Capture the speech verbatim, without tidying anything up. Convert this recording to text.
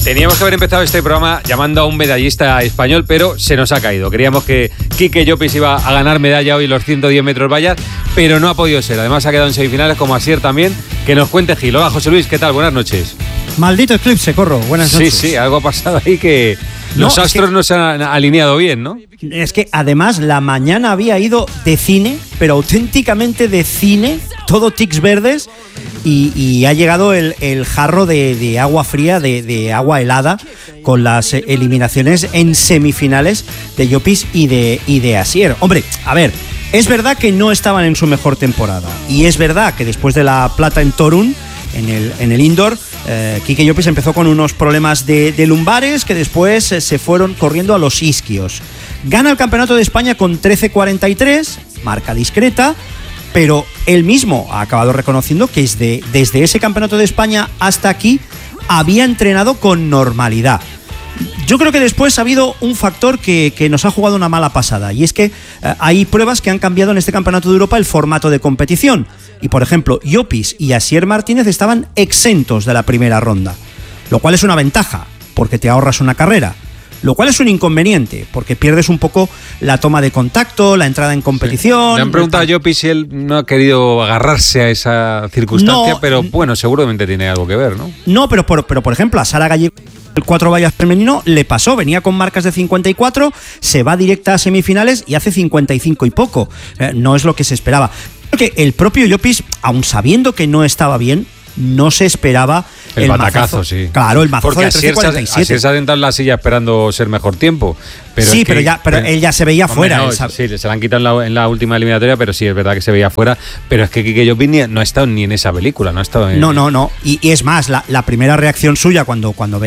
Teníamos que haber empezado este programa llamando a un medallista español, pero se nos ha caído. Queríamos que Quique Llopis iba a ganar medalla hoy los ciento diez metros vallas, pero no ha podido ser. Además ha quedado en semifinales como Asier también. Que nos cuente Gil. Hola, José Luis, ¿qué tal? Buenas noches. Maldito eclipse, Corro. Buenas noches. Sí, sí, algo ha pasado ahí que los no, astros que, no se han alineado bien, ¿no? Es que además la mañana había ido de cine, pero auténticamente de cine, todo tics verdes, y, y ha llegado el, el jarro de, de agua fría, de, de agua helada, con las eliminaciones en semifinales de Llopis y de, y de Asier. Hombre, a ver, es verdad que no estaban en su mejor temporada, y es verdad que después de la plata en Torun, en el, en el indoor, eh, Quique Llopis empezó con unos problemas de, de lumbares que después eh, se fueron corriendo a los isquios. Gana el Campeonato de España con trece cuarenta y tres, marca discreta, pero él mismo ha acabado reconociendo que desde, desde ese Campeonato de España hasta aquí había entrenado con normalidad. Yo creo que después ha habido un factor que, que nos ha jugado una mala pasada, y es que eh, hay pruebas que han cambiado en este Campeonato de Europa el formato de competición. Y por ejemplo, Llopis y Asier Martínez estaban exentos de la primera ronda, lo cual es una ventaja, porque te ahorras una carrera. Lo cual es un inconveniente, porque pierdes un poco la toma de contacto, la entrada en competición. Sí. Le han preguntado a Llopis si él no ha querido agarrarse a esa circunstancia, no, pero bueno, seguramente tiene algo que ver, ¿no? No, pero por, pero por ejemplo, a Sara Gallego, el cuatro vallas femenino, le pasó, venía con marcas de cincuenta y cuatro, se va directa a semifinales y hace cincuenta y cinco y poco. Eh, no es lo que se esperaba. Creo que el propio Llopis, aun sabiendo que no estaba bien, no se esperaba el, el batacazo, mazazo, sí. Claro, el mazazo porque de trece cuarenta y siete. Asier se ha sentado en la silla esperando ser mejor tiempo. Pero sí, es que, pero ya, pero él ya se veía hombre, fuera. No, esa... Sí, se la han quitado en la, en la última eliminatoria, pero sí es verdad que se veía fuera. Pero es que Quique Llopis no ha estado ni en esa película, no ha estado en... No, no, no. Y, y es más, la, la primera reacción suya cuando, cuando ve